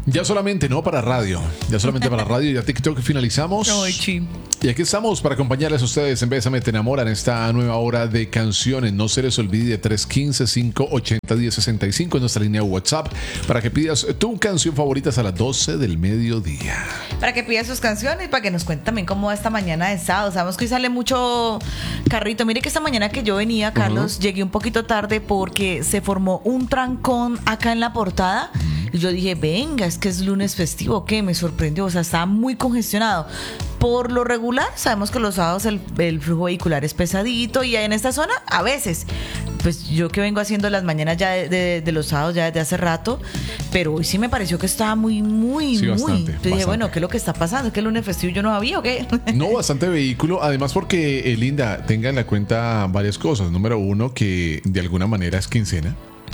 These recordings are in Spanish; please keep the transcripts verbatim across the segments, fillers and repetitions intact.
Ya solamente, no para radio. Ya solamente para radio. Ya TikTok finalizamos. Ay, sí. Y aquí estamos para acompañarles a ustedes en Bésame Te Enamora en esta nueva hora de canciones. No se les olvide tres uno cinco, cinco ocho cero, uno cero seis cinco en nuestra línea WhatsApp para que pidas tu canción favorita a las doce del mediodía. Para que pidas sus canciones, para que nos cuente también cómo va esta mañana de sábado. Sabemos que hoy sale mucho carrito. Mire que esta mañana que yo venía, Carlos, uh-huh. llegué un poquito tarde porque se formó un trancón acá en la portada. Y yo dije, venga, es que es lunes festivo, ¿qué? Me sorprendió, o sea, estaba muy congestionado. Por lo regular, sabemos que los sábados el, el flujo vehicular es pesadito y en esta zona, a veces, pues yo que vengo haciendo las mañanas ya de, de, de los sábados ya desde hace rato, pero hoy sí me pareció que estaba muy, muy, sí, muy. Bastante, Yo dije, bastante. bueno, ¿qué es lo que está pasando? ¿Es que el lunes festivo yo no había o qué? No, bastante vehículo, además porque, eh, Linda, tenga en la cuenta varias cosas. Número uno, que de alguna manera es quincena.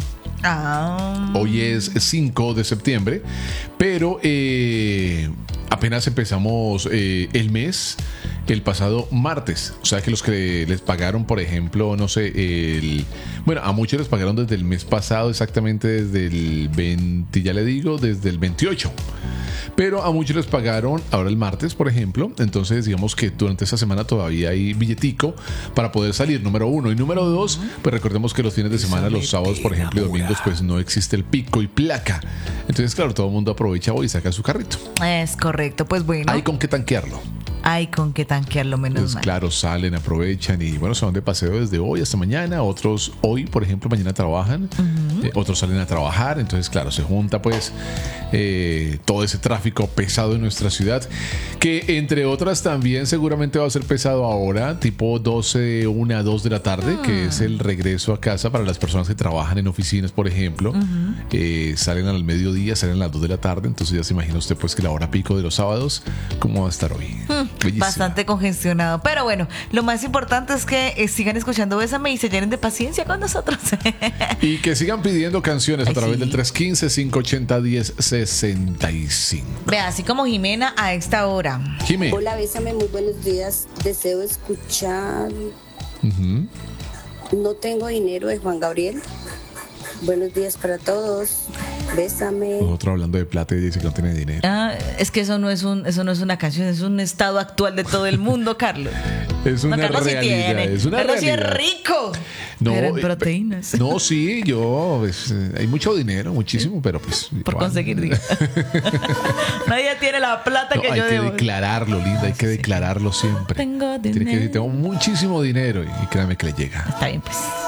Ah. Hoy es cinco de septiembre, pero eh, apenas empezamos eh, el mes el pasado martes. O sea que los que les pagaron, por ejemplo, no sé, el, bueno, a muchos les pagaron desde el mes pasado, exactamente desde el veinte, ya le digo, desde el veintiocho. Pero a muchos les pagaron ahora el martes, por ejemplo. Entonces, digamos que durante esta semana todavía hay billetico para poder salir, número uno. Y número dos, pues recordemos que los fines de semana, los sábados, por ejemplo, y domingos, pues no existe el pico y placa. Entonces, claro, todo el mundo aprovecha hoy y saca su carrito. Es correcto, pues bueno. Hay con qué tanquearlo. Hay con qué tanquearlo, menos Pues mal. claro, salen, aprovechan y bueno, se van de paseo desde hoy hasta mañana. Otros hoy, por ejemplo, mañana trabajan. Uh-huh. eh, otros salen a trabajar. Entonces, claro, se junta pues eh, todo ese tráfico pesado en nuestra ciudad, que entre otras también seguramente va a ser pesado ahora, tipo doce, una, dos de la tarde, uh-huh. que es el regreso a casa para las personas que trabajan en oficinas, por ejemplo. Uh-huh. eh, salen al mediodía, salen a las dos de la tarde. Entonces ya se imagina usted pues que la hora pico de los sábados, ¿cómo va a estar hoy? Uh-huh. Bellísima. Bastante congestionado, pero bueno, lo más importante es que eh, sigan escuchando Bésame y se llenen de paciencia con nosotros. Y que sigan pidiendo canciones a Ay, través sí. del tres uno cinco, cinco ocho cero, uno cero seis cinco. Vea, así como Jimena a esta hora. Jimé. Hola, Bésame, muy buenos días. Deseo escuchar Uh-huh. No tengo dinero de Juan Gabriel. Buenos días para todos. Bésame. Nosotros hablando de plata y dice que no tiene dinero. Ah, es que eso no es un, eso no es una canción, es un estado actual de todo el mundo, Carlos. Es una no, Carlos realidad. Sí tiene. Es una Carlos realidad. sí es rico. No, pero en proteínas. No, sí, yo, pues, hay mucho dinero, muchísimo, pero pues. Por igual. conseguir dinero. Nadie tiene la plata No, que hay yo que debo. declararlo, Linda, hay que Sí. declararlo siempre. Tengo dinero. Tiene que decir, tengo muchísimo dinero y créame que le llega. Está bien, pues.